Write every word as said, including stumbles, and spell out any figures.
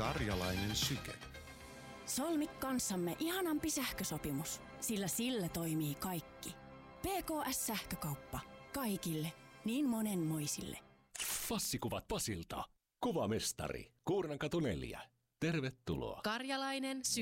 Karjalainen syke. Solmi kanssamme ihanampi sähkösopimus, sillä sillä toimii kaikki. P K S-sähkökauppa. Kaikille, niin monenmoisille. Fassikuvat Pasilta. Kuvamestari. Kuurnankatu neljä. Tervetuloa. Karjalainen syke.